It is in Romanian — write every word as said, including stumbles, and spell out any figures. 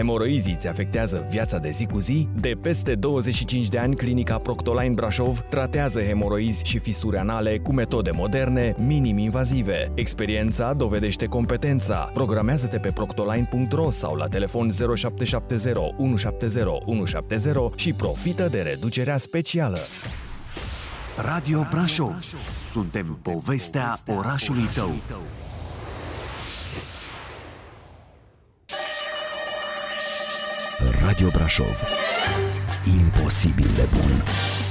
Hemoroizii îți afectează viața de zi cu zi? De peste douăzeci și cinci de ani, clinica Proctoline Brașov tratează hemoroizi și fisuri anale cu metode moderne, minim-invazive. Experiența dovedește competența. Programează-te pe proctoline punct ro sau la telefon zero șapte șapte zero unu șapte zero unu șapte zero și profită de reducerea specială. Radio Brașov. Suntem povestea orașului tău. Radio Brașov. Imposibil de bun.